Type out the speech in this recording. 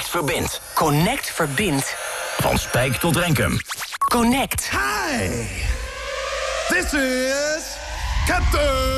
verbindt. Connect verbindt. Van Spijk tot Renkum. Connect. Hi, this is Captain